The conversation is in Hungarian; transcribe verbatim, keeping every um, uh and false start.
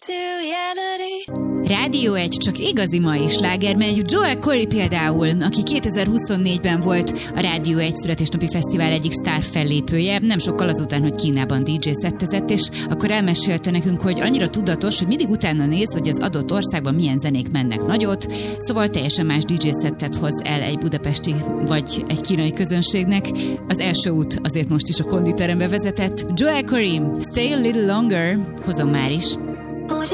Rádió egy csak igazi mai sláger megy. Joel Corry például, aki kétezer-huszonnégyben volt a Rádió egy születésnapi fesztivál egyik sztár fellépője, nem sokkal azután, hogy Kínában dé dzsé szettezett, és akkor elmesélte nekünk, hogy annyira tudatos, hogy mindig utána néz, hogy az adott országban milyen zenék mennek nagyot, szóval teljesen más dé dzsé szettet hoz el egy budapesti vagy egy kínai közönségnek. Az első út azért most is a konditerembe vezetett. Joel Corry, Stay a Little Longer, hozom már is.